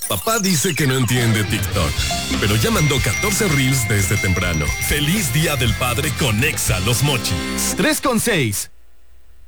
Papá dice que no entiende TikTok, pero ya mandó 14 reels desde temprano. ¡Feliz Día del Padre con Exa Los Mochis! 3,6.